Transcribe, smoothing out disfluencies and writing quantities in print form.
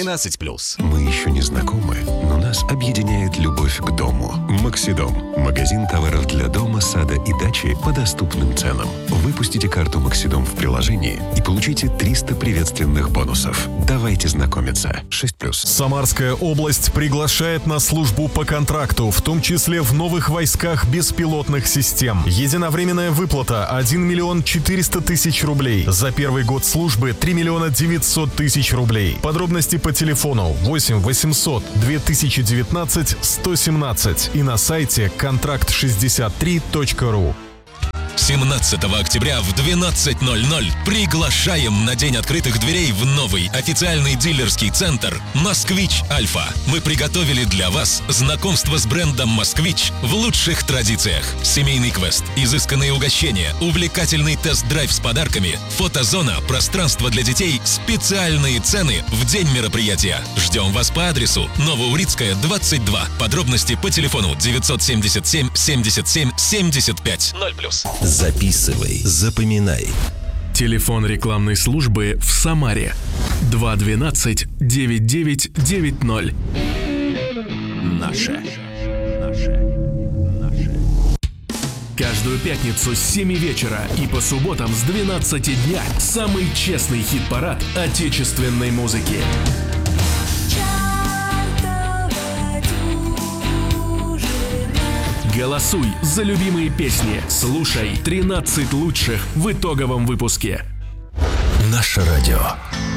12+. Мы еще не знакомы, но нас объединяет любовь к дому. Максидом. Магазин товаров для дома, сада и дачи по доступным ценам. Выпустите карту Максидом в приложении и получите 300 приветственных бонусов. Давайте знакомиться. 6+. Самарская область приглашает на службу по контракту, в том числе в новых войсках беспилотных систем. Единовременная выплата 1 миллион 400 тысяч рублей. За первый год службы 3 миллиона 900 тысяч рублей. Подробности по телефону 8 800 2019 117 и на сайте контракт63.ру. 17 октября в 12:00 приглашаем на День открытых дверей в новый официальный дилерский центр «Москвич Альфа». Мы приготовили для вас знакомство с брендом «Москвич» в лучших традициях. Семейный квест, изысканные угощения, увлекательный тест-драйв с подарками, фотозона, пространство для детей, специальные цены в день мероприятия. Ждем вас по адресу Новоурицкая, 22. Подробности по телефону 977 77 75 0+. Записывай, запоминай. Телефон рекламной службы в Самаре 212 9990. Наше. Каждую пятницу с 7 вечера и по субботам с 12 дня самый честный хит-парад отечественной музыки. Голосуй за любимые песни. Слушай 13 лучших в итоговом выпуске. Наше радио.